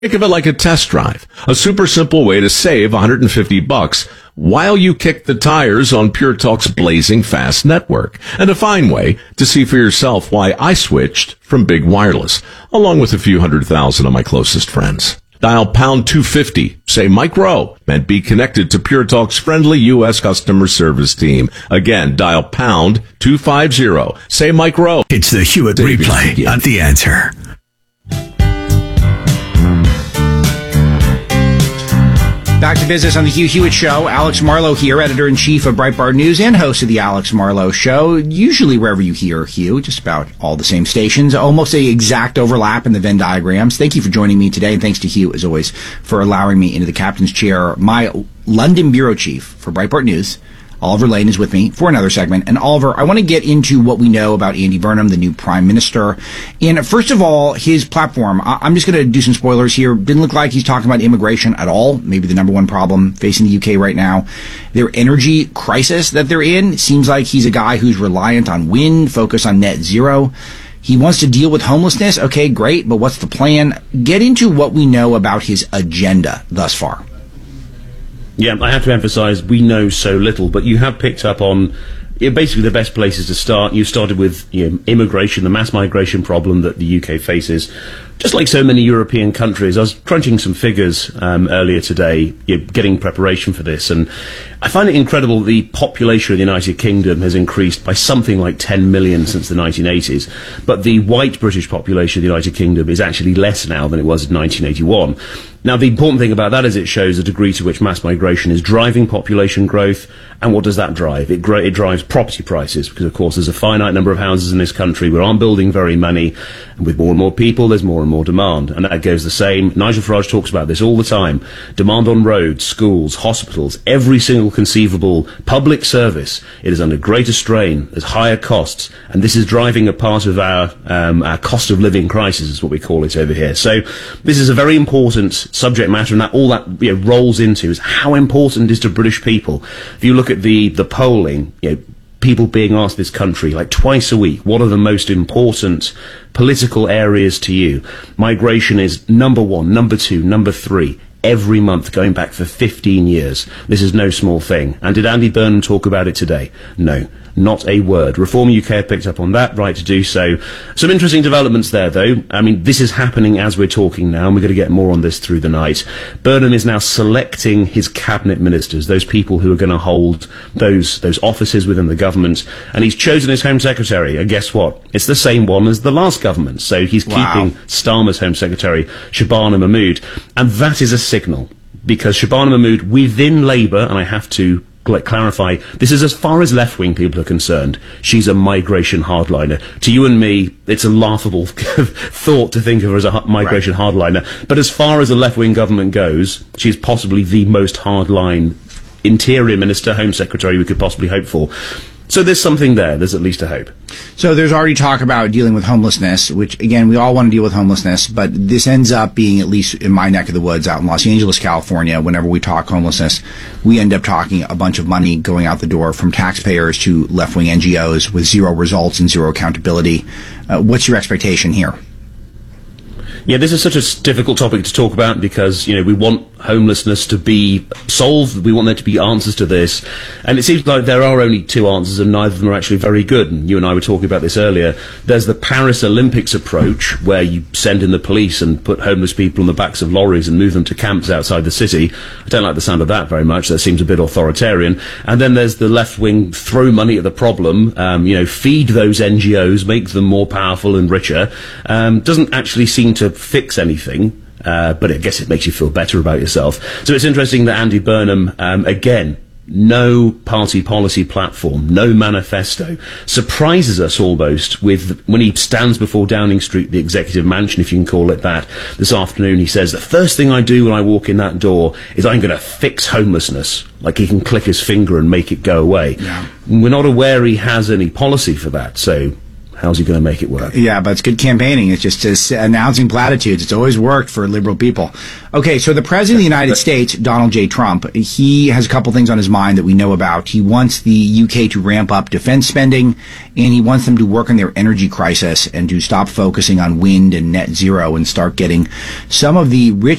Think of it like a test drive, a super simple way to save $150 while you kick the tires on Pure Talk's blazing fast network, and a fine way to see for yourself why I switched from big wireless, along with a few 100,000 of my closest friends. Dial pound 250, say Mike Rowe, and be connected to Pure Talk's friendly U.S. customer service team. Again, dial pound 250, say Mike Rowe. It's the Hewitt Replay at The Answer. Back to business on the Hugh Hewitt Show. Alex Marlowe here, editor-in-chief of Breitbart News and host of the Alex Marlowe Show. Usually wherever you hear Hugh, just about all the same stations. Almost a exact overlap in the Venn diagrams. Thank you for joining me today, and thanks to Hugh, as always, for allowing me into the captain's chair. My London bureau chief for Breitbart News, Oliver Lane, is with me for another segment. And Oliver, I want to get into what we know about Andy Burnham, the new prime minister. And first of all, his platform. I'm just going to do some spoilers here. Didn't look like he's talking about immigration at all. Maybe the number one problem facing the UK right now. Their energy crisis that they're in. Seems like he's a guy who's reliant on wind, focused on net zero. He wants to deal with homelessness. Okay, great. But what's the plan? Get into what we know about his agenda thus far. Yeah, I have to emphasise we know so little, but you have picked up on basically the best places to start. You started with immigration, the mass migration problem that the UK faces. Just like so many European countries, I was crunching some figures earlier today, getting preparation for this, and I find it incredible the population of the United Kingdom has increased by something like 10 million since the 1980s, but the white British population of the United Kingdom is actually less now than it was in 1981. Now, the important thing about that is it shows the degree to which mass migration is driving population growth. And what does that drive? It drives property prices, because, of course, there's a finite number of houses in this country. We aren't building very many. And with more and more people, there's more and more demand. And that goes the same. Nigel Farage talks about this all the time. Demand on roads, schools, hospitals, every single conceivable public service. It is under greater strain. There's higher costs. And this is driving a part of our cost of living crisis, is what we call it over here. So this is a very important subject matter, and that all that rolls into is how important it is to British people. If you look at the polling, people being asked this country like twice a week, what are the most important political areas to you? Migration is number one, number two, number three. Every month going back for 15 years. This is no small thing. And did Andy Burnham talk about it today? No, not a word. Reform UK have picked up on that, right to do so. Some interesting developments there, though. I mean, this is happening as we're talking now, and we're going to get more on this through the night. Burnham is now selecting his cabinet ministers, those people who are going to hold those offices within the government, and he's chosen his Home Secretary. And guess what? It's the same one as the last government. So he's keeping Starmer's Home Secretary, Shabana Mahmood, and that is a signal, because Shabana Mahmood within Labour, and I have to clarify, this is as far as left-wing people are concerned, she's a migration hardliner. To you and me, it's a laughable thought to think of her as a migration hardliner, but as far as the left-wing government goes, she's possibly the most hardline Interior Minister, Home Secretary we could possibly hope for. So there's something there. There's at least a hope. So there's already talk about dealing with homelessness, which, again, we all want to deal with homelessness, but this ends up being, at least in my neck of the woods out in Los Angeles, California, whenever we talk homelessness, we end up talking a bunch of money going out the door from taxpayers to left-wing NGOs with zero results and zero accountability. What's your expectation here? Yeah, this is such a difficult topic to talk about because, we want homelessness to be solved. We want there to be answers to this. And it seems like there are only two answers, and neither of them are actually very good. And you and I were talking about this earlier. There's the Paris Olympics approach, where you send in the police and put homeless people on the backs of lorries and move them to camps outside the city. I don't like the sound of that very much. That seems a bit authoritarian. And then there's the left wing, throw money at the problem, feed those NGOs, make them more powerful and richer. Doesn't actually seem to fix anything. But I guess it makes you feel better about yourself. So it's interesting that Andy Burnham, again, no party policy platform, no manifesto, surprises us almost with, when he stands before Downing Street, the executive mansion, if you can call it that, this afternoon, he says, the first thing I do when I walk in that door is I'm going to fix homelessness. Like he can click his finger and make it go away. Yeah. We're not aware he has any policy for that, so How's he going to make it work? Yeah, but it's good campaigning. It's just announcing platitudes. It's always worked for liberal people. Okay, so the President of the United States, Donald J. Trump, he has a couple things on his mind that we know about. He wants the UK to ramp up defense spending, and he wants them to work on their energy crisis and to stop focusing on wind and net zero and start getting some of the rich